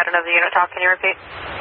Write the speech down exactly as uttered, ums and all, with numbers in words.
don't know the unit talk. Can you repeat?